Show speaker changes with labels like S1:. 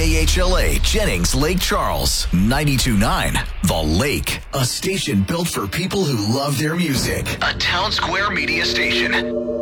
S1: KHLA Jennings Lake Charles, 92.9 The Lake, a station built for people who love their music. A Town Square Media station.